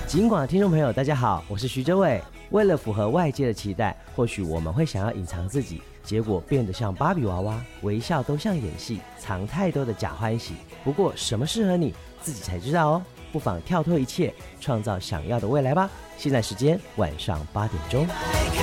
尽管听众朋友大家好，我是徐哲伟。为了符合外界的期待，或许我们会想要隐藏自己，结果变得像芭比娃娃，微笑都像演戏，藏太多的假欢喜。不过什么适合你，自己才知道哦。不妨跳脱一切，创造想要的未来吧。现在时间晚上8点钟。